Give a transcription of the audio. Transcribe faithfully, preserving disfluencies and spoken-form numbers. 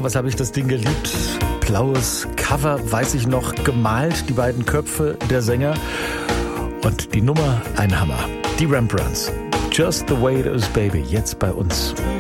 was habe ich das Ding geliebt. Blaues Cover, weiß ich noch, gemalt, die beiden Köpfe der Sänger. Und die Nummer, ein Hammer. Die Rembrandts. Just the way it is, baby, jetzt bei uns.